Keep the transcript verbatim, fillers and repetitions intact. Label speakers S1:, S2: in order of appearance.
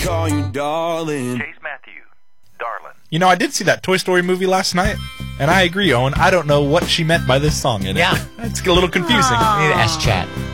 S1: call you darling.
S2: Chase Matthew, darling.
S3: You know, I did see that Toy Story movie last night, and I agree, Owen. I don't know what she meant by this song in it.
S4: Yeah.
S3: It's a little confusing.
S4: We need to ask Chat.